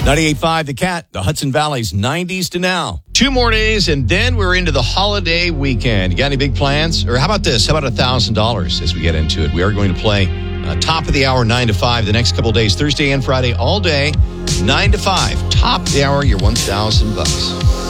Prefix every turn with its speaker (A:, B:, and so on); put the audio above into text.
A: 98.5 The Cat, the Hudson Valley's 90s to now.
B: 2 more days, and then we're into the holiday weekend. You got any big plans? Or how about this? How about $1,000 as we get into it? We are going to play top of the hour, 9 to 5, the next couple of days, Thursday and Friday, all day, 9 to 5. Top of the hour, your $1,000.